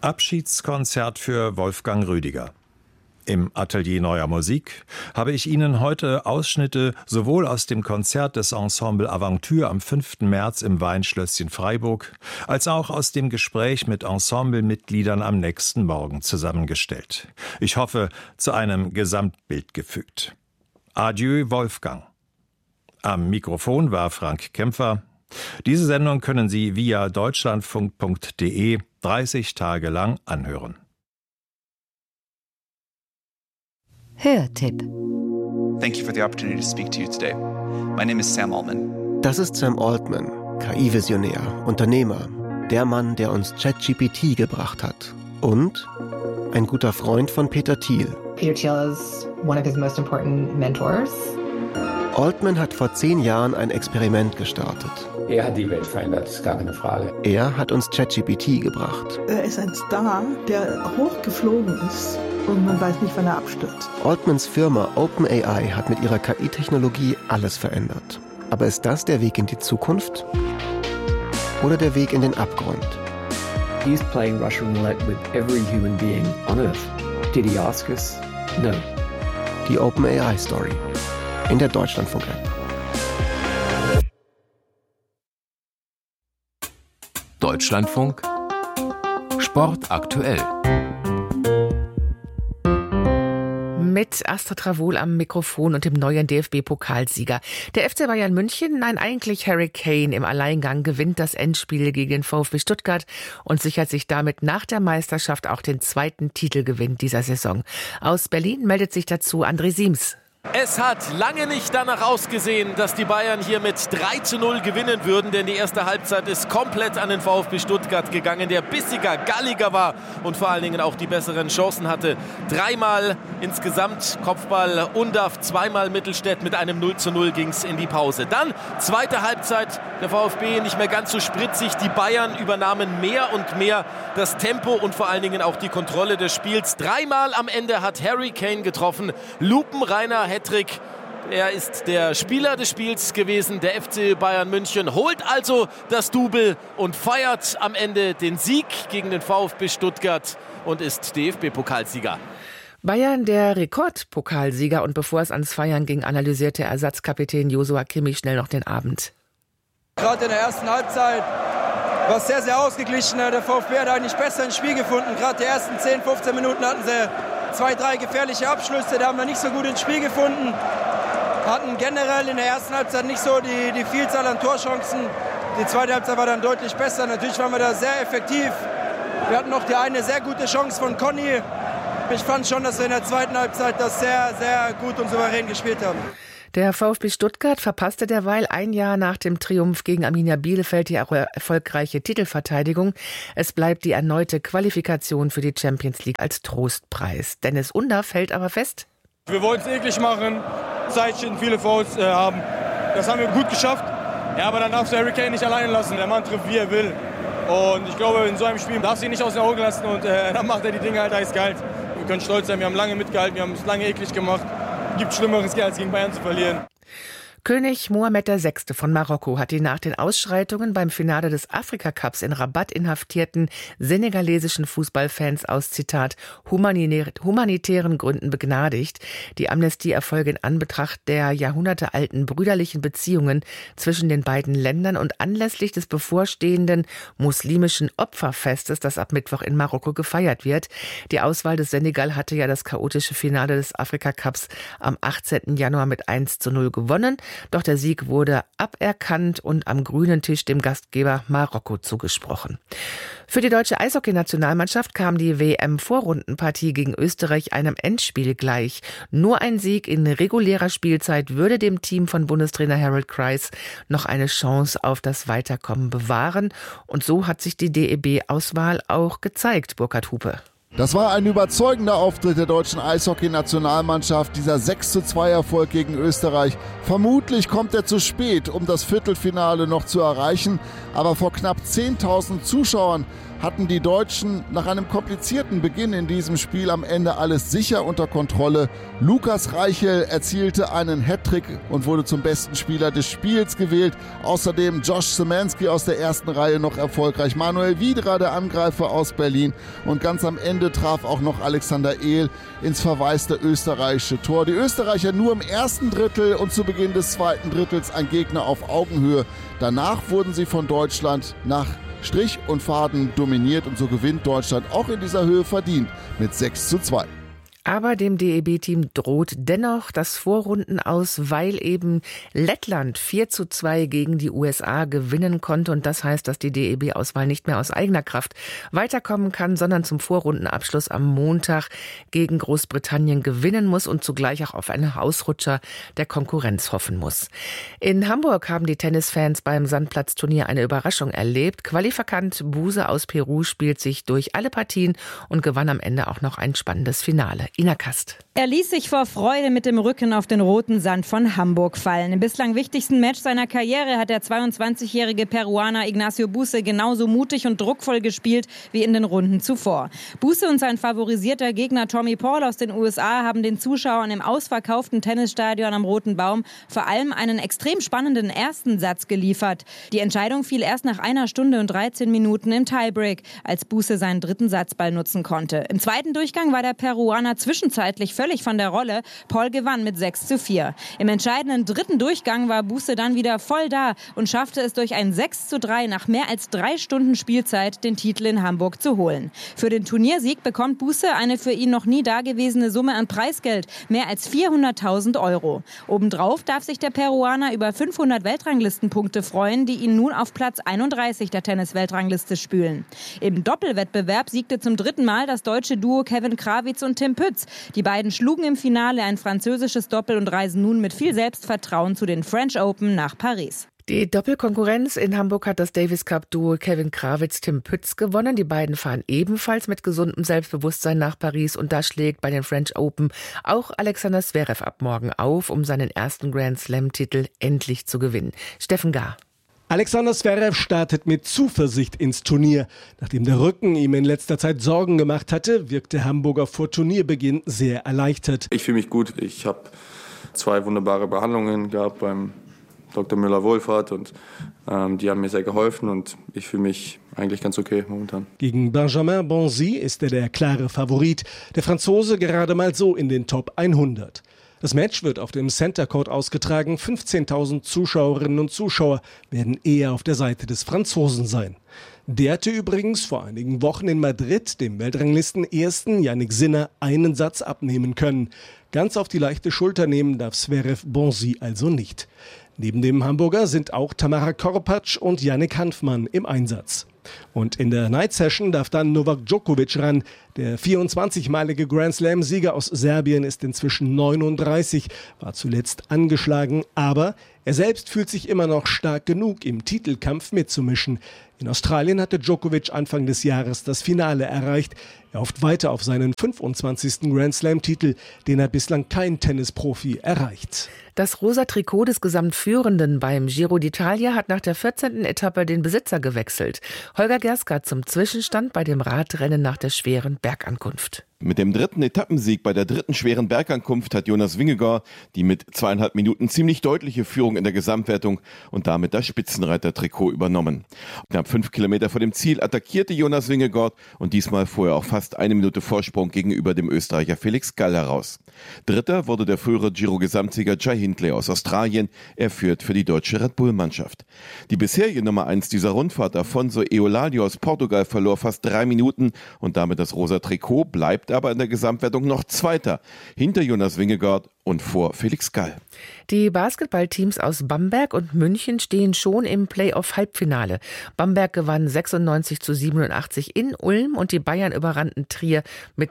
Abschiedskonzert für Wolfgang Rüdiger. Im Atelier Neuer Musik habe ich Ihnen heute Ausschnitte sowohl aus dem Konzert des Ensemble Aventure am 5. März im Weinschlösschen Freiburg, als auch aus dem Gespräch mit Ensemblemitgliedern am nächsten Morgen zusammengestellt. Ich hoffe, zu einem Gesamtbild gefügt. Adieu, Wolfgang. Am Mikrofon war Frank Kämpfer. Diese Sendung können Sie via deutschlandfunk.de 30 Tage lang anhören. Hörtipp. Thank you for the opportunity to speak to you today. My name is Sam Altman. Das ist Sam Altman, KI-Visionär, Unternehmer, der Mann, der uns ChatGPT gebracht hat. Und ein guter Freund von Peter Thiel. Peter Thiel is one of his most important mentors. Altman hat vor 10 Jahren ein Experiment gestartet. Er hat die Welt verändert, ist gar keine Frage. Er hat uns ChatGPT gebracht. Er ist ein Star, der hochgeflogen ist und man weiß nicht, wann er abstürzt. Altmans Firma OpenAI hat mit ihrer KI-Technologie alles verändert. Aber ist das der Weg in die Zukunft? Oder der Weg in den Abgrund? He's playing Russian roulette with every human being on Earth. Did he ask us? No. Die OpenAI-Story. In der Deutschlandfunk-App. Deutschlandfunk Sport aktuell. Mit Astrid Ravoul am Mikrofon und dem neuen DFB-Pokalsieger. Der FC Bayern München, nein eigentlich Harry Kane im Alleingang, gewinnt das Endspiel gegen den VfB Stuttgart und sichert sich damit nach der Meisterschaft auch den 2. Titelgewinn dieser Saison. Aus Berlin meldet sich dazu André Siems. Es hat lange nicht danach ausgesehen, dass die Bayern hier mit 3:0 gewinnen würden, denn die erste Halbzeit ist komplett an den VfB Stuttgart gegangen, der bissiger, galliger war und vor allen Dingen auch die besseren Chancen hatte. 3-mal insgesamt Kopfball Undav, 2-mal Mittelstädt, mit einem 0:0 ging es in die Pause. Dann zweite Halbzeit, der VfB nicht mehr ganz so spritzig, die Bayern übernahmen mehr und mehr das Tempo und vor allen Dingen auch die Kontrolle des Spiels. 3-mal am Ende hat Harry Kane getroffen, lupenreiner Hattrick. Er ist der Spieler des Spiels gewesen. Der FC Bayern München holt also das Double und feiert am Ende den Sieg gegen den VfB Stuttgart und ist DFB-Pokalsieger. Bayern der Rekordpokalsieger, und bevor es ans Feiern ging, analysierte Ersatzkapitän Joshua Kimmich schnell noch den Abend. Gerade in der ersten Halbzeit war es sehr, sehr ausgeglichen. Der VfB hat eigentlich besser ins Spiel gefunden. Gerade die ersten 10, 15 Minuten hatten sie 2, 3 gefährliche Abschlüsse, da haben wir nicht so gut ins Spiel gefunden. Hatten generell in der ersten Halbzeit nicht so die Vielzahl an Torchancen. Die zweite Halbzeit war dann deutlich besser. Natürlich waren wir da sehr effektiv. Wir hatten noch die eine sehr gute Chance von Conny. Ich fand schon, dass wir in der zweiten Halbzeit das sehr, sehr gut und souverän gespielt haben. Der VfB Stuttgart verpasste derweil ein Jahr nach dem Triumph gegen Arminia Bielefeld die erfolgreiche Titelverteidigung. Es bleibt die erneute Qualifikation für die Champions League als Trostpreis. Dennis Undav hält aber fest: Wir wollten es eklig machen, Zeitchen, viele Fouls haben. Das haben wir gut geschafft. Ja, aber dann darfst du Harry Kane nicht alleine lassen. Der Mann trifft, wie er will. Und ich glaube, in so einem Spiel darfst du ihn nicht aus den Augen lassen. Und dann macht er die Dinge halt eiskalt. Wir können stolz sein, wir haben lange mitgehalten, wir haben es lange eklig gemacht. Gibt Schlimmeres, als gegen Bayern zu verlieren. König Mohammed VI. Von Marokko hat die nach den Ausschreitungen beim Finale des Afrika-Cups in Rabat inhaftierten senegalesischen Fußballfans aus, Zitat, humanitären Gründen begnadigt. Die Amnestie erfolge in Anbetracht der jahrhundertealten brüderlichen Beziehungen zwischen den beiden Ländern und anlässlich des bevorstehenden muslimischen Opferfestes, das ab Mittwoch in Marokko gefeiert wird. Die Auswahl des Senegal hatte ja das chaotische Finale des Afrika-Cups am 18. Januar mit 1:0 gewonnen. Doch der Sieg wurde aberkannt und am grünen Tisch dem Gastgeber Marokko zugesprochen. Für die deutsche Eishockey-Nationalmannschaft kam die WM-Vorrundenpartie gegen Österreich einem Endspiel gleich. Nur ein Sieg in regulärer Spielzeit würde dem Team von Bundestrainer Harold Kreis noch eine Chance auf das Weiterkommen bewahren. Und so hat sich die DEB-Auswahl auch gezeigt, Burkhard Hupe. Das war ein überzeugender Auftritt der deutschen Eishockey-Nationalmannschaft, dieser 6:2-Erfolg gegen Österreich. Vermutlich kommt er zu spät, um das Viertelfinale noch zu erreichen, aber vor knapp 10.000 Zuschauern hatten die Deutschen nach einem komplizierten Beginn in diesem Spiel am Ende alles sicher unter Kontrolle. Lukas Reichel erzielte einen Hattrick und wurde zum besten Spieler des Spiels gewählt. Außerdem Josh Szymanski aus der ersten Reihe noch erfolgreich. Manuel Wiedra, der Angreifer aus Berlin. Und ganz am Ende traf auch noch Alexander Ehl ins verwaiste österreichische Tor. Die Österreicher nur im ersten Drittel und zu Beginn des zweiten Drittels ein Gegner auf Augenhöhe. Danach wurden sie von Deutschland nach Strich und Faden dominiert und so gewinnt Deutschland auch in dieser Höhe verdient mit 6:2. Aber dem DEB-Team droht dennoch das Vorrundenaus, weil eben Lettland 4:2 gegen die USA gewinnen konnte. Und das heißt, dass die DEB-Auswahl nicht mehr aus eigener Kraft weiterkommen kann, sondern zum Vorrundenabschluss am Montag gegen Großbritannien gewinnen muss und zugleich auch auf einen Ausrutscher der Konkurrenz hoffen muss. In Hamburg haben die Tennisfans beim Sandplatzturnier eine Überraschung erlebt. Qualifikant Buse aus Peru spielt sich durch alle Partien und gewann am Ende auch noch ein spannendes Finale. Ina Kast. Er ließ sich vor Freude mit dem Rücken auf den roten Sand von Hamburg fallen. Im bislang wichtigsten Match seiner Karriere hat der 22-jährige Peruaner Ignacio Buse genauso mutig und druckvoll gespielt wie in den Runden zuvor. Buse und sein favorisierter Gegner Tommy Paul aus den USA haben den Zuschauern im ausverkauften Tennisstadion am Roten Baum vor allem einen extrem spannenden ersten Satz geliefert. Die Entscheidung fiel erst nach 1 Stunde und 13 Minuten im Tiebreak, als Buse seinen dritten Satzball nutzen konnte. Im zweiten Durchgang war der Peruaner zwischenzeitlich völlig von der Rolle. Paul gewann mit 6:4. Im entscheidenden dritten Durchgang war Buse dann wieder voll da und schaffte es durch ein 6:3 nach mehr als 3 Stunden Spielzeit, den Titel in Hamburg zu holen. Für den Turniersieg bekommt Buse eine für ihn noch nie dagewesene Summe an Preisgeld, mehr als 400.000 Euro. Obendrauf darf sich der Peruaner über 500 Weltranglistenpunkte freuen, die ihn nun auf Platz 31 der Tennis-Weltrangliste spülen. Im Doppelwettbewerb siegte zum dritten Mal das deutsche Duo Kevin Krawitz und Tim Pütz. Die beiden schlugen im Finale ein französisches Doppel und reisen nun mit viel Selbstvertrauen zu den French Open nach Paris. Die Doppelkonkurrenz in Hamburg hat das Davis Cup-Duo Kevin Krawitz, Tim Pütz gewonnen. Die beiden fahren ebenfalls mit gesundem Selbstbewusstsein nach Paris und da schlägt bei den French Open auch Alexander Zverev ab morgen auf, um seinen ersten Grand-Slam-Titel endlich zu gewinnen. Steffen Gahr. Alexander Zverev startet mit Zuversicht ins Turnier. Nachdem der Rücken ihm in letzter Zeit Sorgen gemacht hatte, wirkt der Hamburger vor Turnierbeginn sehr erleichtert. Ich fühle mich gut. Ich habe 2 wunderbare Behandlungen gehabt beim Dr. Müller-Wohlfahrt und die haben mir sehr geholfen und ich fühle mich eigentlich ganz okay momentan. Gegen Benjamin Bonzi ist er der klare Favorit. Der Franzose gerade mal so in den Top 100. Das Match wird auf dem Center Court ausgetragen. 15.000 Zuschauerinnen und Zuschauer werden eher auf der Seite des Franzosen sein. Der hatte übrigens vor einigen Wochen in Madrid dem Weltranglisten-Ersten Jannik Sinner einen Satz abnehmen können. Ganz auf die leichte Schulter nehmen darf Zverev Bonzi also nicht. Neben dem Hamburger sind auch Tamara Korpatsch und Yannick Hanfmann im Einsatz. Und in der Night Session darf dann Novak Djokovic ran. Der 24-malige Grand Slam-Sieger aus Serbien ist inzwischen 39, war zuletzt angeschlagen, aber er selbst fühlt sich immer noch stark genug, im Titelkampf mitzumischen. In Australien hatte Djokovic Anfang des Jahres das Finale erreicht. Er hofft weiter auf seinen 25. Grand Slam-Titel, den hat bislang kein Tennisprofi erreicht. Das rosa Trikot des Gesamtführenden beim Giro d'Italia hat nach der 14. Etappe den Besitzer gewechselt. Holger Gerska zum Zwischenstand bei dem Radrennen nach der schweren Bergankunft. Mit dem 3. Etappensieg bei der 3. schweren Bergankunft hat Jonas Vingegaard die mit 2,5 Minuten ziemlich deutliche Führung in der Gesamtwertung und damit das Spitzenreiter-Trikot übernommen. Knapp 5 Kilometer vor dem Ziel attackierte Jonas Vingegaard und diesmal fuhr er auch fast 1 Minute Vorsprung gegenüber dem Österreicher Felix Gall heraus. Dritter wurde der frühere Giro-Gesamtsieger Jai Hindley aus Australien. Er führt für die deutsche Red Bull-Mannschaft. Die bisherige Nummer 1 dieser Rundfahrt, Afonso Eulalia aus Portugal, verlor fast 3 Minuten und damit das rosa Trikot, bleibt aber in der Gesamtwertung noch Zweiter, hinter Jonas Vingegaard und vor Felix Gall. Die Basketballteams aus Bamberg und München stehen schon im Playoff-Halbfinale. Bamberg gewann 96:87 in Ulm und die Bayern überrannten Trier mit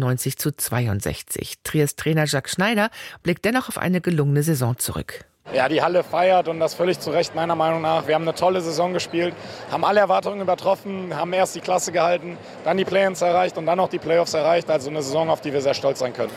99:62. Triers Trainer Jacques Schneider blickt dennoch auf eine gelungene Saison zurück. Ja, die Halle feiert und das völlig zu Recht meiner Meinung nach. Wir haben eine tolle Saison gespielt, haben alle Erwartungen übertroffen, haben erst die Klasse gehalten, dann die Play-ins erreicht und dann noch die Playoffs erreicht. Also eine Saison, auf die wir sehr stolz sein können.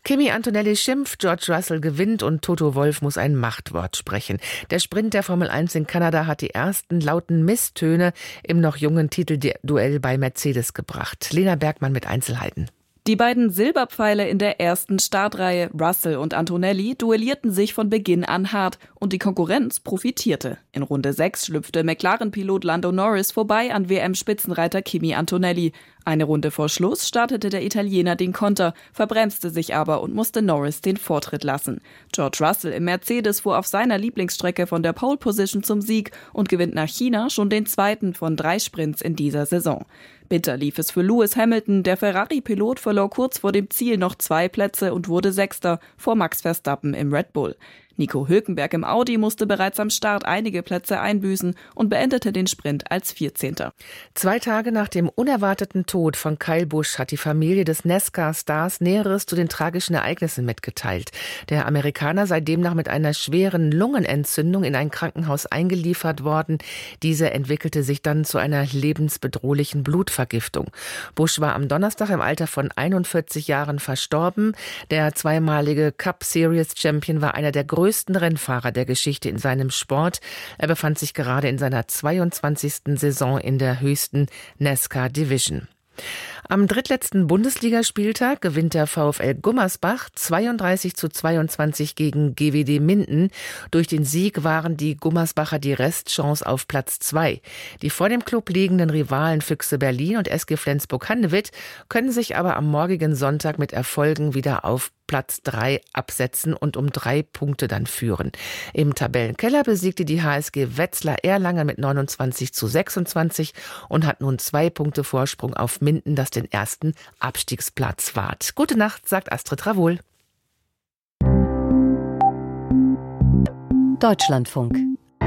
Kimi Antonelli schimpft, George Russell gewinnt und Toto Wolff muss ein Machtwort sprechen. Der Sprint der Formel 1 in Kanada hat die ersten lauten Misstöne im noch jungen Titelduell bei Mercedes gebracht. Lena Bergmann mit Einzelheiten. Die beiden Silberpfeile in der ersten Startreihe, Russell und Antonelli, duellierten sich von Beginn an hart und die Konkurrenz profitierte. In Runde 6 schlüpfte McLaren-Pilot Lando Norris vorbei an WM-Spitzenreiter Kimi Antonelli. Eine Runde vor Schluss startete der Italiener den Konter, verbremste sich aber und musste Norris den Vortritt lassen. George Russell im Mercedes fuhr auf seiner Lieblingsstrecke von der Pole Position zum Sieg und gewinnt nach China schon den zweiten von 3 Sprints in dieser Saison. Bitter lief es für Lewis Hamilton. Der Ferrari-Pilot verlor kurz vor dem Ziel noch 2 Plätze und wurde Sechster vor Max Verstappen im Red Bull. Nico Hülkenberg im Audi musste bereits am Start einige Plätze einbüßen und beendete den Sprint als 14. 2 Tage nach dem unerwarteten Tod von Kyle Busch hat die Familie des NASCAR-Stars Näheres zu den tragischen Ereignissen mitgeteilt. Der Amerikaner sei demnach mit einer schweren Lungenentzündung in ein Krankenhaus eingeliefert worden. Diese entwickelte sich dann zu einer lebensbedrohlichen Blutvergiftung. Busch war am Donnerstag im Alter von 41 Jahren verstorben. Der zweimalige Cup Series Champion war einer der größten Rennfahrer der Geschichte in seinem Sport. Er befand sich gerade in seiner 22. Saison in der höchsten NASCAR Division. Am drittletzten Bundesligaspieltag gewinnt der VfL Gummersbach 32:22 gegen GWD Minden. Durch den Sieg waren die Gummersbacher die Restchance auf Platz 2. Die vor dem Klub liegenden Rivalen Füchse Berlin und SG Flensburg-Handewitt können sich aber am morgigen Sonntag mit Erfolgen wieder auf Platz 3 absetzen und um 3 Punkte dann führen. Im Tabellenkeller besiegte die HSG Wetzlar Erlangen mit 29:26 und hat nun 2 Punkte Vorsprung auf Minden, das den ersten Abstiegsplatz wahrt. Gute Nacht, sagt Astrid Ravoul. Deutschlandfunk.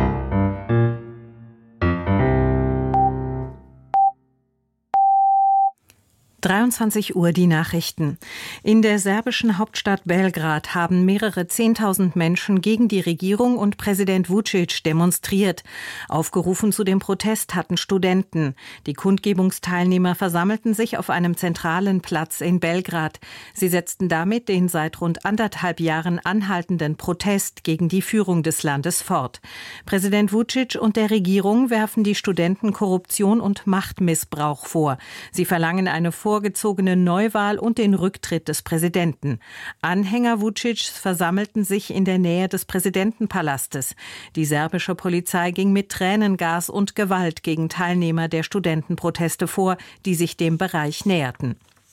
Uhr die Nachrichten. In der serbischen Hauptstadt Belgrad haben mehrere 10.000 Menschen gegen die Regierung und Präsident Vučić demonstriert. Aufgerufen zu dem Protest hatten Studenten. Die Kundgebungsteilnehmer versammelten sich auf einem zentralen Platz in Belgrad. Sie setzten damit den seit rund 1,5 Jahren anhaltenden Protest gegen die Führung des Landes fort. Präsident Vučić und der Regierung werfen die Studenten Korruption und Machtmissbrauch vor. Sie verlangen eine vorgezogene Neuwahl und den Rücktritt des Präsidenten. Anhänger Vučićs versammelten sich in der Nähe des Präsidentenpalastes. Die serbische Polizei ging mit Tränengas und Gewalt gegen Teilnehmer der Studentenproteste vor, die sich dem Bereich näherten.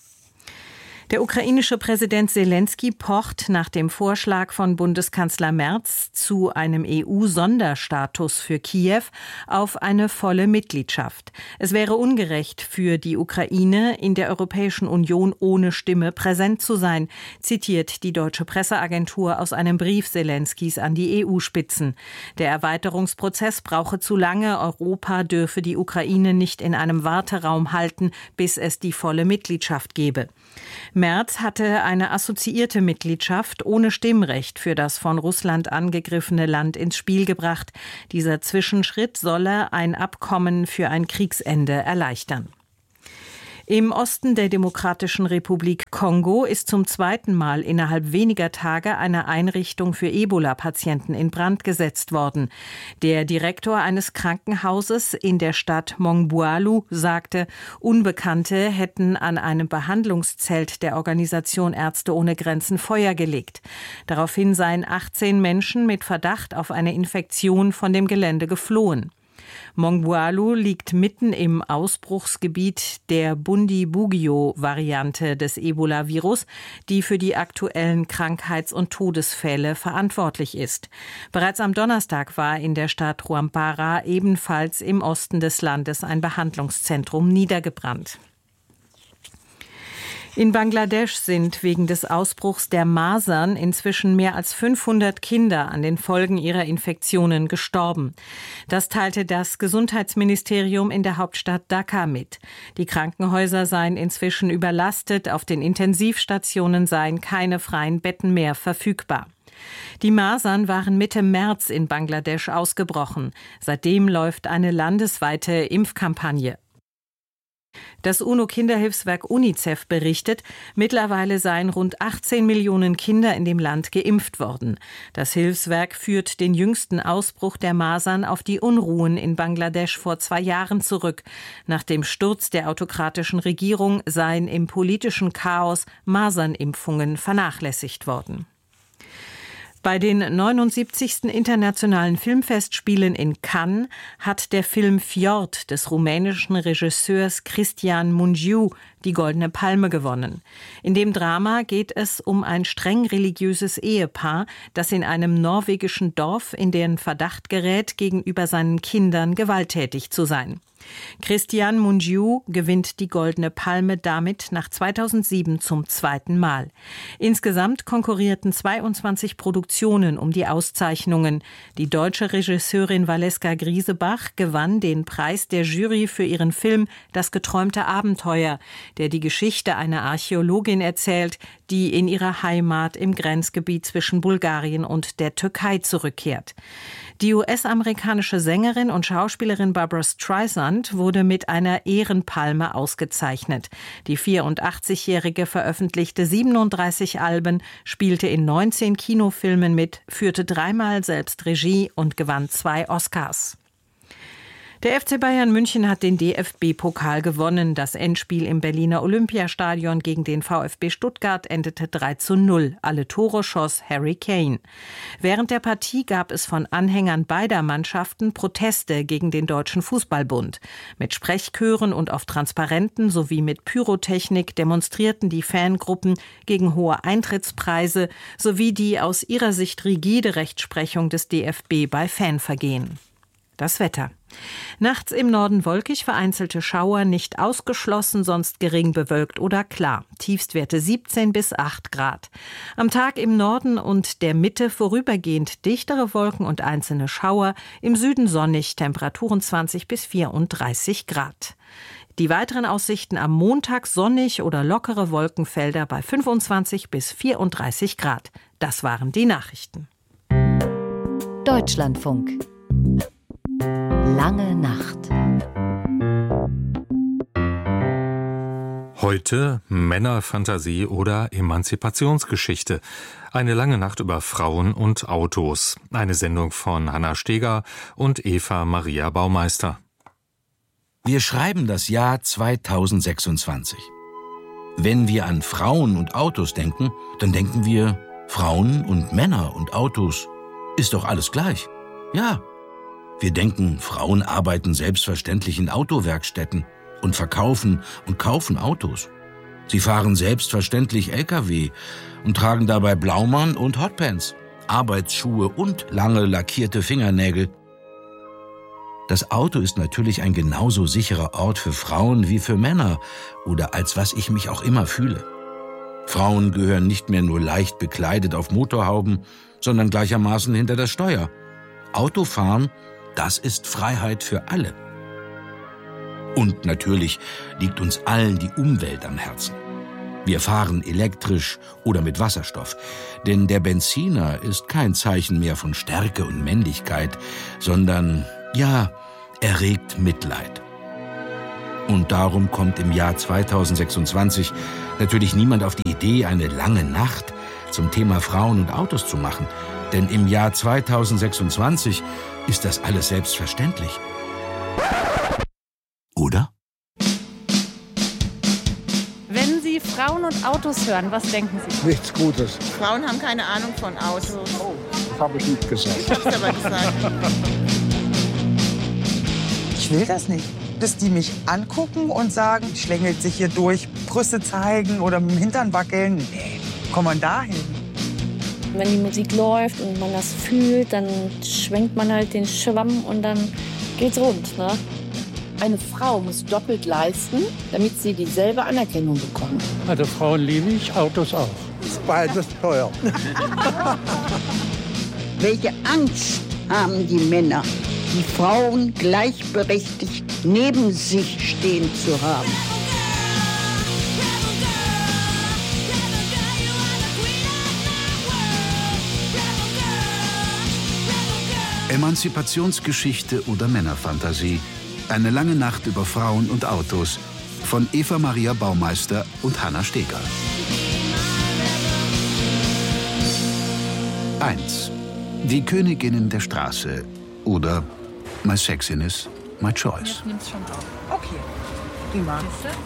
Der ukrainische Präsident Selenskyj pocht nach dem Vorschlag von Bundeskanzler Merz zu einem EU-Sonderstatus für Kiew auf eine volle Mitgliedschaft. Es wäre ungerecht für die Ukraine, in der Europäischen Union ohne Stimme präsent zu sein, zitiert die deutsche Presseagentur aus einem Brief Selenskys an die EU-Spitzen. Der Erweiterungsprozess brauche zu lange. Europa dürfe die Ukraine nicht in einem Warteraum halten, bis es die volle Mitgliedschaft gebe. Merz hatte eine assoziierte Mitgliedschaft ohne Stimmrecht für das von Russland angegriffene Land ins Spiel gebracht. Dieser Zwischenschritt solle ein Abkommen für ein Kriegsende erleichtern. Im Osten der Demokratischen Republik Kongo ist zum 2. Mal innerhalb weniger Tage eine Einrichtung für Ebola-Patienten in Brand gesetzt worden. Der Direktor eines Krankenhauses in der Stadt Mongbualu sagte, Unbekannte hätten an einem Behandlungszelt der Organisation Ärzte ohne Grenzen Feuer gelegt. Daraufhin seien 18 Menschen mit Verdacht auf eine Infektion von dem Gelände geflohen. Mongbualu liegt mitten im Ausbruchsgebiet der Bundibugyo-Variante des Ebola-Virus, die für die aktuellen Krankheits- und Todesfälle verantwortlich ist. Bereits am Donnerstag war in der Stadt Rwampara, ebenfalls im Osten des Landes, ein Behandlungszentrum niedergebrannt. In Bangladesch sind wegen des Ausbruchs der Masern inzwischen mehr als 500 Kinder an den Folgen ihrer Infektionen gestorben. Das teilte das Gesundheitsministerium in der Hauptstadt Dhaka mit. Die Krankenhäuser seien inzwischen überlastet, auf den Intensivstationen seien keine freien Betten mehr verfügbar. Die Masern waren Mitte März in Bangladesch ausgebrochen. Seitdem läuft eine landesweite Impfkampagne. Das UNO-Kinderhilfswerk UNICEF berichtet, mittlerweile seien rund 18 Millionen Kinder in dem Land geimpft worden. Das Hilfswerk führt den jüngsten Ausbruch der Masern auf die Unruhen in Bangladesch vor 2 Jahren zurück. Nach dem Sturz der autokratischen Regierung seien im politischen Chaos Masernimpfungen vernachlässigt worden. Bei den 79. Internationalen Filmfestspielen in Cannes hat der Film Fjord des rumänischen Regisseurs Cristian Mungiu die Goldene Palme gewonnen. In dem Drama geht es um ein streng religiöses Ehepaar, das in einem norwegischen Dorf in den Verdacht gerät, gegenüber seinen Kindern gewalttätig zu sein. Cristian Mungiu gewinnt die Goldene Palme damit nach 2007 zum 2. Mal. Insgesamt konkurrierten 22 Produktionen um die Auszeichnungen. Die deutsche Regisseurin Valeska Griesebach gewann den Preis der Jury für ihren Film Das geträumte Abenteuer, der die Geschichte einer Archäologin erzählt, die in ihre Heimat im Grenzgebiet zwischen Bulgarien und der Türkei zurückkehrt. Die US-amerikanische Sängerin und Schauspielerin Barbra Streisand wurde mit einer Ehrenpalme ausgezeichnet. Die 84-Jährige veröffentlichte 37 Alben, spielte in 19 Kinofilmen mit, führte 3-mal selbst Regie und gewann 2 Oscars. Der FC Bayern München hat den DFB-Pokal gewonnen. Das Endspiel im Berliner Olympiastadion gegen den VfB Stuttgart endete 3:0. Alle Tore schoss Harry Kane. Während der Partie gab es von Anhängern beider Mannschaften Proteste gegen den Deutschen Fußballbund. Mit Sprechchören und auf Transparenten sowie mit Pyrotechnik demonstrierten die Fangruppen gegen hohe Eintrittspreise sowie die aus ihrer Sicht rigide Rechtsprechung des DFB bei Fanvergehen. Das Wetter. Nachts im Norden wolkig, vereinzelte Schauer, nicht ausgeschlossen, sonst gering bewölkt oder klar. Tiefstwerte 17 bis 8 Grad. Am Tag im Norden und der Mitte vorübergehend dichtere Wolken und einzelne Schauer, im Süden sonnig, Temperaturen 20 bis 34 Grad. Die weiteren Aussichten am Montag sonnig oder lockere Wolkenfelder bei 25 bis 34 Grad. Das waren die Nachrichten. Deutschlandfunk. Lange Nacht. Heute Männerfantasie oder Emanzipationsgeschichte. Eine lange Nacht über Frauen und Autos. Eine Sendung von Hanna Steger und Eva Maria Baumeister. Wir schreiben das Jahr 2026. Wenn wir an Frauen und Autos denken, dann denken wir Frauen und Männer und Autos. Ist doch alles gleich. Ja. Wir denken, Frauen arbeiten selbstverständlich in Autowerkstätten und verkaufen und kaufen Autos. Sie fahren selbstverständlich LKW und tragen dabei Blaumann und Hotpants, Arbeitsschuhe und lange lackierte Fingernägel. Das Auto ist natürlich ein genauso sicherer Ort für Frauen wie für Männer oder als was ich mich auch immer fühle. Frauen gehören nicht mehr nur leicht bekleidet auf Motorhauben, sondern gleichermaßen hinter das Steuer. Autofahren, das ist Freiheit für alle. Und natürlich liegt uns allen die Umwelt am Herzen. Wir fahren elektrisch oder mit Wasserstoff, denn der Benziner ist kein Zeichen mehr von Stärke und Männlichkeit, sondern, ja, erregt Mitleid. Und darum kommt im Jahr 2026 natürlich niemand auf die Idee, eine lange Nacht zum Thema Frauen und Autos zu machen. Denn im Jahr 2026 ist das alles selbstverständlich. Oder? Wenn Sie Frauen und Autos hören, was denken Sie? Nichts Gutes. Frauen haben keine Ahnung von Autos. Oh, das habe ich nicht gesagt. Ich habe es aber gesagt. Ich will das nicht. Dass die mich angucken und sagen, schlängelt sich hier durch, Brüste zeigen oder mit dem Hintern wackeln. Nee, komm mal dahin. Wenn die Musik läuft und man das fühlt, dann schwenkt man halt den Schwamm und dann geht's rund. Ne? Eine Frau muss doppelt leisten, damit sie dieselbe Anerkennung bekommt. Also Frauen liebe ich, Autos auch. Ist beides teuer. Welche Angst haben die Männer, die Frauen gleichberechtigt neben sich stehen zu haben? Emanzipationsgeschichte oder Männerfantasie. Eine lange Nacht über Frauen und Autos von Eva Maria Baumeister und Hanna Steger. 1. Die Königinnen der Straße oder My Sexiness, My Choice. Nimm's schon auf. Okay, prima.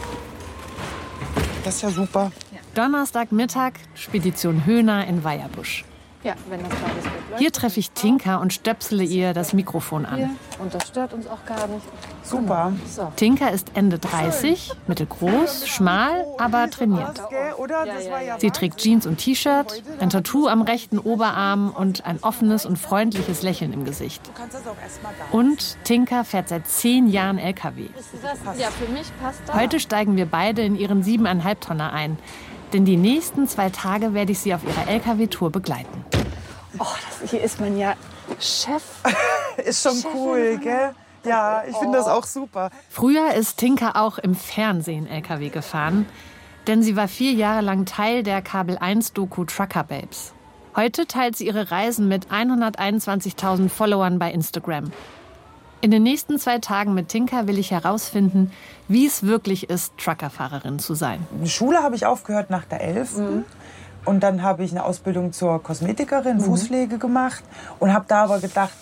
Das ist ja super. Donnerstagmittag, Spedition Höhner in Weierbusch. Ja, wenn das beides gut läuft. Hier treffe ich Tinka und stöpsele ihr das Mikrofon an. Hier. Und das stört uns auch gar nicht. Super. So. Tinka ist Ende 30, mittelgroß, schmal, aber trainiert. Sie trägt Jeans und T-Shirt, ein Tattoo am rechten Oberarm und ein offenes und freundliches Lächeln im Gesicht. Und Tinka fährt seit 10 Jahren LKW. Ja, für mich passt das. Heute steigen wir beide in ihren 7,5 Tonner ein. Denn die nächsten 2 Tage werde ich sie auf ihrer LKW-Tour begleiten. Oh, hier ist man ja Chef. Ist schon cool, gell? Ja, ich finde das auch super. Früher ist Tinka auch im Fernsehen LKW gefahren, denn sie war 4 Jahre lang Teil der Kabel-1-Doku Trucker Babes. Heute teilt sie ihre Reisen mit 121.000 Followern bei Instagram. In den nächsten 2 Tagen mit Tinka will ich herausfinden, wie es wirklich ist, Truckerfahrerin zu sein. Die Schule habe ich aufgehört nach der 11. Und dann habe ich eine Ausbildung zur Kosmetikerin, Fußpflege gemacht. Und habe da aber gedacht,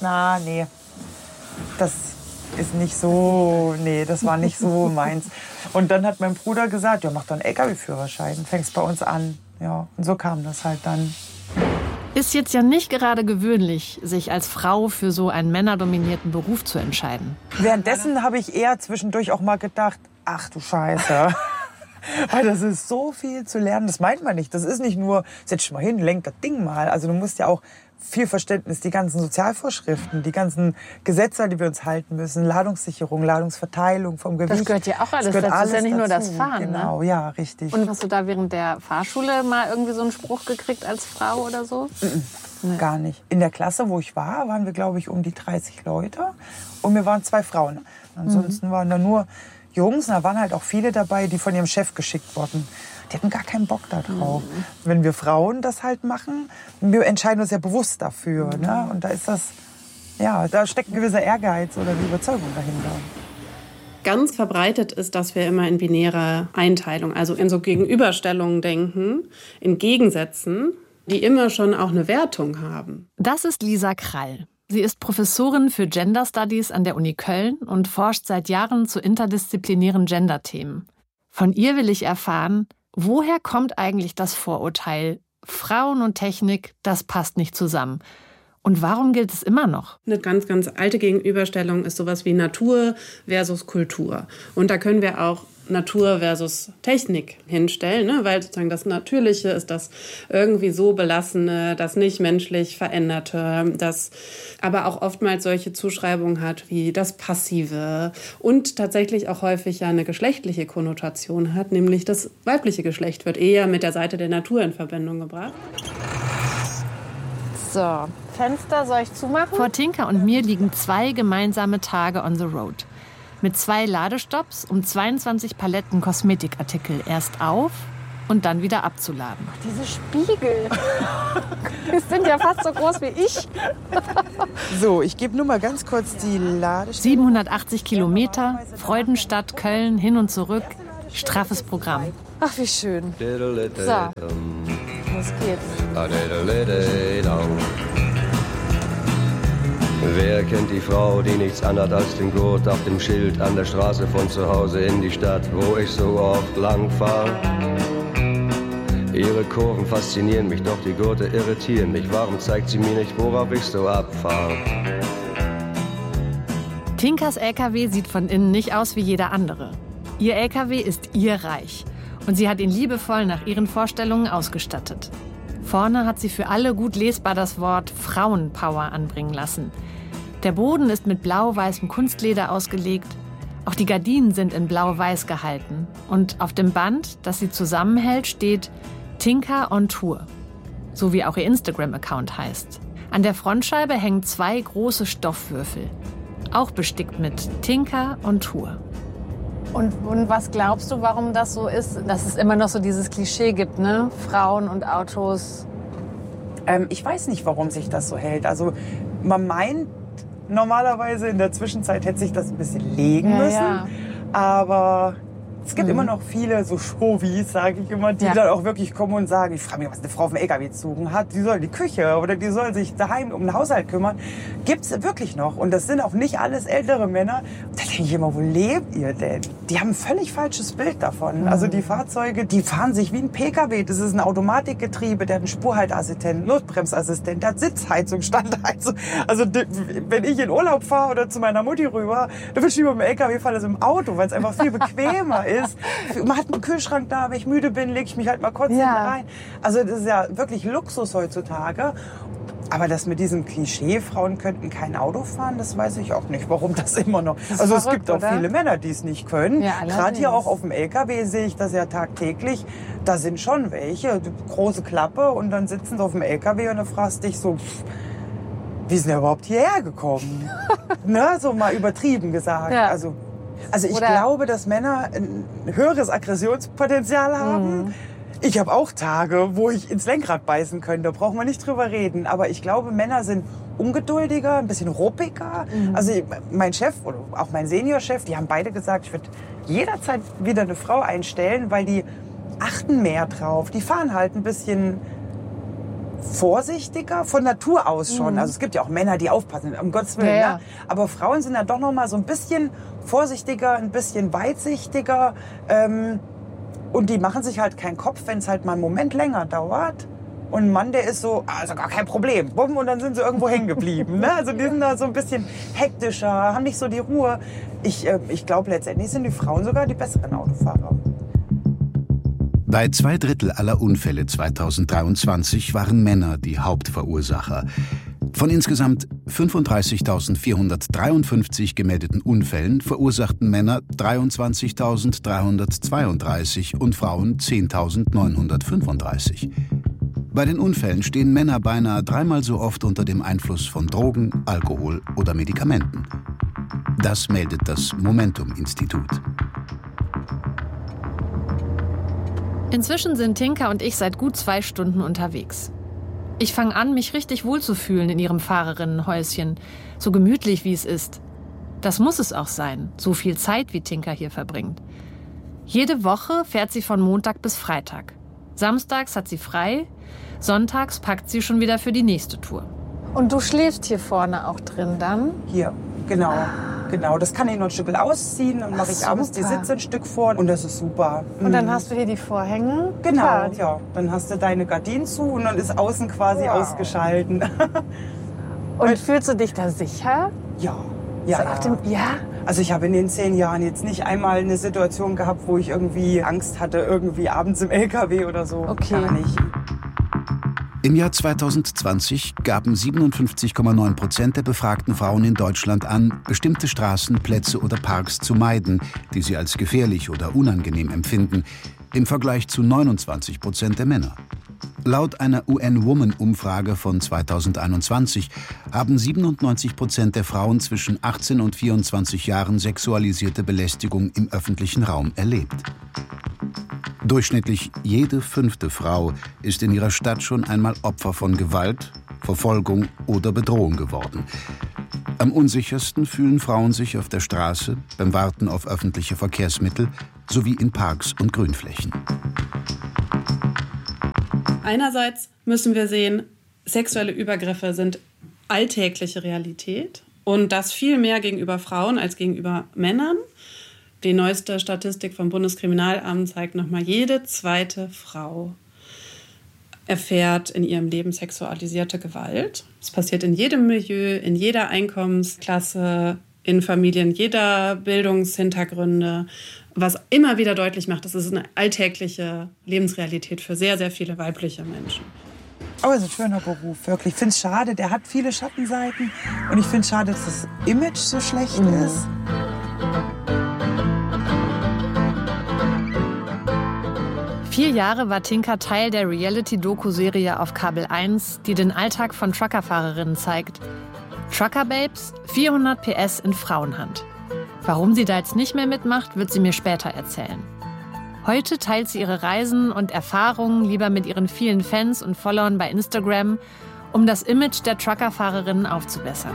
das ist nicht so, das war nicht so meins. Und dann hat mein Bruder gesagt, ja, mach doch einen LKW-Führerschein, fängst bei uns an. Ja, und so kam das halt dann. Ist jetzt ja nicht gerade gewöhnlich, sich als Frau für so einen männerdominierten Beruf zu entscheiden. Währenddessen habe ich eher zwischendurch auch mal gedacht, ach du Scheiße. Weil das ist so viel zu lernen, das meint man nicht. Das ist nicht nur, setz dich mal hin, lenk das Ding mal. Also du musst ja auch viel Verständnis, die ganzen Sozialvorschriften, die ganzen Gesetze, an die wir uns halten müssen, Ladungssicherung, Ladungsverteilung vom Gewicht. Das gehört ja auch alles dazu. Das ist ja nicht nur das Fahren. Genau, ja, richtig. Und hast du da während der Fahrschule mal irgendwie so einen Spruch gekriegt als Frau oder so? Gar nicht. In der Klasse, wo ich war, waren wir, glaube ich, um die 30 Leute. Und wir waren 2 Frauen. Ansonsten waren da nur Jungs. Und da waren halt auch viele dabei, die von ihrem Chef geschickt wurden. Die hatten gar keinen Bock da drauf. Wenn wir Frauen das halt machen, wir entscheiden uns ja bewusst dafür. Ne? Und da ist das, da steckt ein gewisser Ehrgeiz oder die Überzeugung dahinter. Ganz verbreitet ist, dass wir immer in binärer Einteilung, also in so Gegenüberstellungen denken, in Gegensätzen, die immer schon auch eine Wertung haben. Das ist Lisa Krall. Sie ist Professorin für Gender Studies an der Uni Köln und forscht seit Jahren zu interdisziplinären Gender-Themen. Von ihr will ich erfahren, woher kommt eigentlich das Vorurteil, Frauen und Technik, das passt nicht zusammen? Und warum gilt es immer noch? Eine ganz, ganz alte Gegenüberstellung ist sowas wie Natur versus Kultur. Und da können wir auch Natur versus Technik hinstellen, ne? Weil sozusagen das Natürliche ist das irgendwie so Belassene, das nicht menschlich Veränderte, das aber auch oftmals solche Zuschreibungen hat wie das Passive und tatsächlich auch häufig ja eine geschlechtliche Konnotation hat, nämlich das weibliche Geschlecht wird eher mit der Seite der Natur in Verbindung gebracht. So, Fenster soll ich zumachen? Vor Tinka und mir liegen 2 gemeinsame Tage on the road. Mit 2 Ladestopps, um 22 Paletten Kosmetikartikel erst auf und dann wieder abzuladen. Ach, diese Spiegel. Die sind ja fast so groß wie ich. So, ich gebe nur mal ganz kurz die Ladestelle. 780 Kilometer, Freudenstadt, Köln, hin und zurück. Straffes Programm. Ach, wie schön. So, los geht's. Wer kennt die Frau, die nichts anhat als den Gurt auf dem Schild an der Straße von zu Hause in die Stadt, wo ich so oft lang fahr? Ihre Kurven faszinieren mich, doch die Gurte irritieren mich. Warum zeigt sie mir nicht, worauf ich so abfahre? Tinkas LKW sieht von innen nicht aus wie jeder andere. Ihr LKW ist ihr Reich und sie hat ihn liebevoll nach ihren Vorstellungen ausgestattet. Vorne hat sie für alle gut lesbar das Wort Frauenpower anbringen lassen. Der Boden ist mit blau-weißem Kunstleder ausgelegt. Auch die Gardinen sind in blau-weiß gehalten. Und auf dem Band, das sie zusammenhält, steht Tinka on Tour. So wie auch ihr Instagram-Account heißt. An der Frontscheibe hängen 2 große Stoffwürfel. Auch bestickt mit Tinka on Tour. Und was glaubst du, warum das so ist, dass es immer noch so dieses Klischee gibt, ne? Frauen und Autos? Ich weiß nicht, warum sich das so hält. Also man meint, normalerweise in der Zwischenzeit hätte sich das ein bisschen legen müssen. Ja. Aber Es gibt immer noch viele so Chauvis, sage ich immer, die dann auch wirklich kommen und sagen, ich frage mich, was eine Frau auf dem LKW zu suchen hat. Die soll die Küche oder die soll sich daheim um den Haushalt kümmern. Gibt's wirklich noch. Und das sind auch nicht alles ältere Männer. Da denke ich immer, wo lebt ihr denn? Die haben ein völlig falsches Bild davon. Also die Fahrzeuge, die fahren sich wie ein PKW. Das ist ein Automatikgetriebe, der hat einen Spurhaltassistent, Notbremsassistent, der hat Sitzheizung, Standheizung. Also wenn ich in Urlaub fahre oder zu meiner Mutti rüber, dann will ich lieber mit dem LKW fahren als im Auto, weil es einfach viel bequemer ist. Man hat einen Kühlschrank da, wenn ich müde bin, lege ich mich halt mal kurz rein. Also das ist ja wirklich Luxus heutzutage. Aber das mit diesem Klischee, Frauen könnten kein Auto fahren, das weiß ich auch nicht, warum das immer noch. Also verrückt, es gibt auch viele Männer, die es nicht können. Ja, gerade hier auch auf dem LKW sehe ich das ja tagtäglich. Da sind schon welche, große Klappe und dann sitzen sie auf dem LKW und dann fragst dich so, wie sind wir überhaupt hierher gekommen? Ne, so mal übertrieben gesagt. Ja. Also ich glaube, dass Männer ein höheres Aggressionspotenzial haben. Ich habe auch Tage, wo ich ins Lenkrad beißen könnte, da braucht man nicht drüber reden. Aber ich glaube, Männer sind ungeduldiger, ein bisschen ruppiger. Also mein Chef oder auch mein Seniorchef, die haben beide gesagt, ich würde jederzeit wieder eine Frau einstellen, weil die achten mehr drauf. Die fahren halt ein bisschen vorsichtiger, von Natur aus schon. Also es gibt ja auch Männer, die aufpassen, um Gottes Willen. Ja. Ne? Aber Frauen sind ja doch noch mal so ein bisschen vorsichtiger, ein bisschen weitsichtiger. Und die machen sich halt keinen Kopf, wenn es halt mal einen Moment länger dauert. Und ein Mann, der ist so, also gar kein Problem. Bumm, und dann sind sie irgendwo hängen geblieben. Ne? Also die sind da so ein bisschen hektischer, haben nicht so die Ruhe. Ich glaube, letztendlich sind die Frauen sogar die besseren Autofahrer. Bei 2/3 aller Unfälle 2023 waren Männer die Hauptverursacher. Von insgesamt 35.453 gemeldeten Unfällen verursachten Männer 23.332 und Frauen 10.935. Bei den Unfällen stehen Männer beinahe 3-mal so oft unter dem Einfluss von Drogen, Alkohol oder Medikamenten. Das meldet das Momentum-Institut. Inzwischen sind Tinka und ich seit gut 2 Stunden unterwegs. Ich fange an, mich richtig wohlzufühlen in ihrem Fahrerinnenhäuschen, so gemütlich wie es ist. Das muss es auch sein, so viel Zeit wie Tinka hier verbringt. Jede Woche fährt sie von Montag bis Freitag. Samstags hat sie frei, sonntags packt sie schon wieder für die nächste Tour. Und du schläfst hier vorne auch drin dann? Hier, genau. Genau, das kann ich noch ein Stück ausziehen, dann mache ich abends die Sitze ein Stück vor und das ist super. Und dann hast du hier die Vorhänge? Genau, ja. Dann hast du deine Gardinen zu und dann ist außen quasi ausgeschalten. Und fühlst du dich da sicher? Ja. Also ich habe in den 10 Jahren jetzt nicht einmal eine Situation gehabt, wo ich irgendwie Angst hatte, irgendwie abends im LKW oder so. Okay. Gar nicht. Im Jahr 2020 gaben 57,9% der befragten Frauen in Deutschland an, bestimmte Straßen, Plätze oder Parks zu meiden, die sie als gefährlich oder unangenehm empfinden, im Vergleich zu 29% der Männer. Laut einer UN-Woman-Umfrage von 2021 haben 97% der Frauen zwischen 18 und 24 Jahren sexualisierte Belästigung im öffentlichen Raum erlebt. Durchschnittlich jede 5. Frau ist in ihrer Stadt schon einmal Opfer von Gewalt, Verfolgung oder Bedrohung geworden. Am unsichersten fühlen Frauen sich auf der Straße, beim Warten auf öffentliche Verkehrsmittel sowie in Parks und Grünflächen. Einerseits müssen wir sehen, sexuelle Übergriffe sind alltägliche Realität und das viel mehr gegenüber Frauen als gegenüber Männern. Die neueste Statistik vom Bundeskriminalamt zeigt nochmal, jede 2. Frau erfährt in ihrem Leben sexualisierte Gewalt. Es passiert in jedem Milieu, in jeder Einkommensklasse, in Familien jeder Bildungshintergründe, was immer wieder deutlich macht, das ist eine alltägliche Lebensrealität für sehr, sehr viele weibliche Menschen. Aber es ist ein schöner Beruf, wirklich. Ich finde es schade, der hat viele Schattenseiten und ich finde es schade, dass das Image so schlecht ist. Vier Jahre war Tinka Teil der Reality-Doku-Serie auf Kabel 1, die den Alltag von Truckerfahrerinnen zeigt. Trucker Babes, 400 PS in Frauenhand. Warum sie da jetzt nicht mehr mitmacht, wird sie mir später erzählen. Heute teilt sie ihre Reisen und Erfahrungen lieber mit ihren vielen Fans und Followern bei Instagram, um das Image der Truckerfahrerinnen aufzubessern.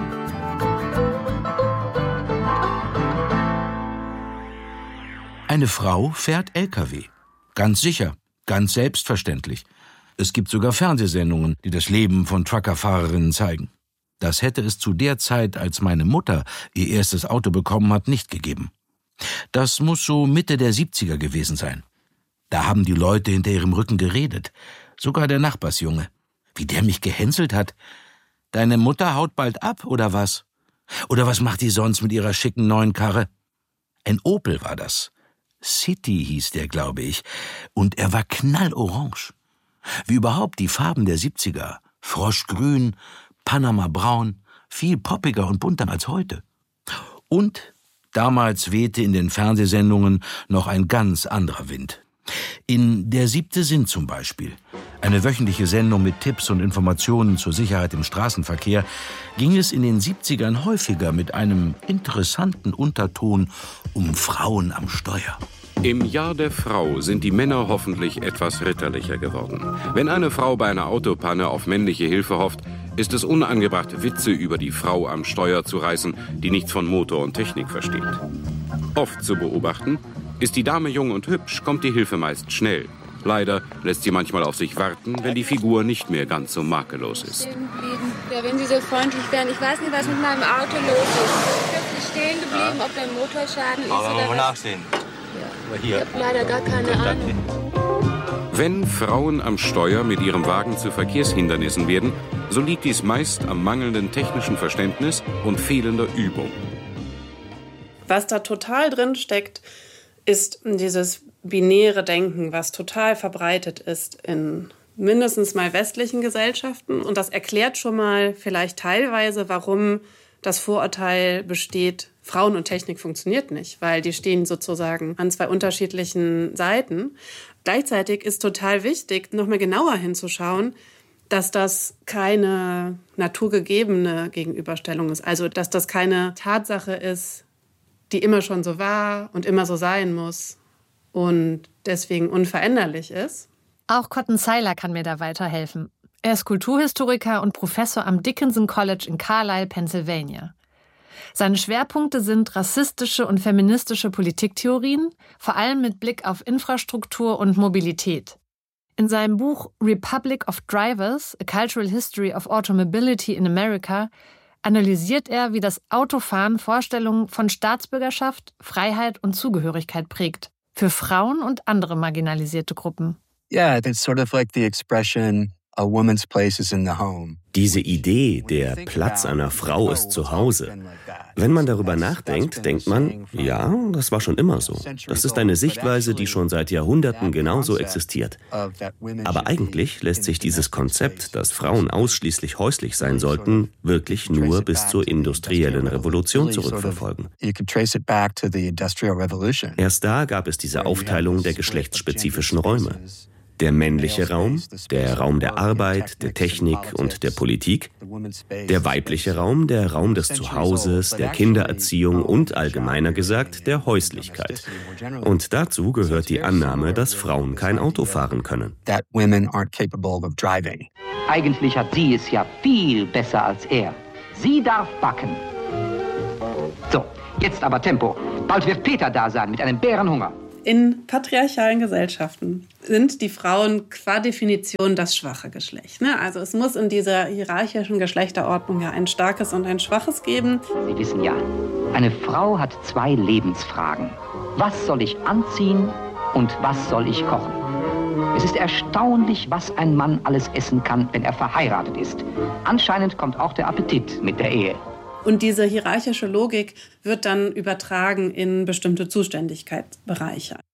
Eine Frau fährt LKW. Ganz sicher, ganz selbstverständlich. Es gibt sogar Fernsehsendungen, die das Leben von Truckerfahrerinnen zeigen. Das hätte es zu der Zeit, als meine Mutter ihr erstes Auto bekommen hat, nicht gegeben. Das muss so Mitte der 70er gewesen sein. Da haben die Leute hinter ihrem Rücken geredet. Sogar der Nachbarsjunge. Wie der mich gehänselt hat. Deine Mutter haut bald ab, oder was? Oder was macht die sonst mit ihrer schicken neuen Karre? Ein Opel war das. City hieß der, glaube ich. Und er war knallorange. Wie überhaupt die Farben der 70er. Froschgrün, Panama-braun, viel poppiger und bunter als heute. Und damals wehte in den Fernsehsendungen noch ein ganz anderer Wind. In Der 7. Sinn zum Beispiel, eine wöchentliche Sendung mit Tipps und Informationen zur Sicherheit im Straßenverkehr, ging es in den 70ern häufiger mit einem interessanten Unterton um Frauen am Steuer. Im Jahr der Frau sind die Männer hoffentlich etwas ritterlicher geworden. Wenn eine Frau bei einer Autopanne auf männliche Hilfe hofft, ist es unangebracht, Witze über die Frau am Steuer zu reißen, die nichts von Motor und Technik versteht. Oft zu beobachten, ist die Dame jung und hübsch, kommt die Hilfe meist schnell. Leider lässt sie manchmal auf sich warten, wenn die Figur nicht mehr ganz so makellos ist. Ja, wenn Sie so freundlich wären. Ich weiß nicht, was mit meinem Auto los ist. Ich bin plötzlich stehen geblieben, ob da ein Motorschaden ist oder was. Mal nachsehen. Ich habe leider gar keine Ahnung. Wenn Frauen am Steuer mit ihrem Wagen zu Verkehrshindernissen werden, so liegt dies meist am mangelnden technischen Verständnis und fehlender Übung. Was da total drin steckt, ist dieses binäre Denken, was total verbreitet ist in mindestens mal westlichen Gesellschaften. Und das erklärt schon mal vielleicht teilweise, warum das Vorurteil besteht, Frauen und Technik funktioniert nicht, weil die stehen sozusagen an zwei unterschiedlichen Seiten. Gleichzeitig ist total wichtig, nochmal genauer hinzuschauen, dass das keine naturgegebene Gegenüberstellung ist. Also, dass das keine Tatsache ist, die immer schon so war und immer so sein muss und deswegen unveränderlich ist. Auch Cotton Seiler kann mir da weiterhelfen. Er ist Kulturhistoriker und Professor am Dickinson College in Carlisle, Pennsylvania. Seine Schwerpunkte sind rassistische und feministische Politiktheorien, vor allem mit Blick auf Infrastruktur und Mobilität. In seinem Buch Republic of Drivers, A Cultural History of Automobility in America analysiert er, wie das Autofahren Vorstellungen von Staatsbürgerschaft, Freiheit und Zugehörigkeit prägt, für Frauen und andere marginalisierte Gruppen. Yeah, it's sort of like the expression a woman's place is in the home. Diese Idee, der Platz einer Frau ist zu Hause. Wenn man darüber nachdenkt, denkt man, ja, das war schon immer so. Das ist eine Sichtweise, die schon seit Jahrhunderten genauso existiert. Aber eigentlich lässt sich dieses Konzept, dass Frauen ausschließlich häuslich sein sollten, wirklich nur bis zur industriellen Revolution zurückverfolgen. Erst da gab es diese Aufteilung der geschlechtsspezifischen Räume. Der männliche Raum, der Raum der Arbeit, der Technik und der Politik, der weibliche Raum, der Raum des Zuhauses, der Kindererziehung und allgemeiner gesagt der Häuslichkeit. Und dazu gehört die Annahme, dass Frauen kein Auto fahren können. Eigentlich hat sie es ja viel besser als er. Sie darf backen. So, jetzt aber Tempo. Bald wird Peter da sein mit einem Bärenhunger. In patriarchalen Gesellschaften sind die Frauen qua Definition das schwache Geschlecht. Also es muss in dieser hierarchischen Geschlechterordnung ja ein starkes und ein schwaches geben. Sie wissen ja, eine Frau hat zwei Lebensfragen. Was soll ich anziehen und was soll ich kochen? Es ist erstaunlich, was ein Mann alles essen kann, wenn er verheiratet ist. Anscheinend kommt auch der Appetit mit der Ehe. Und diese hierarchische Logik wird dann übertragen in bestimmte Zuständigkeitsbereiche.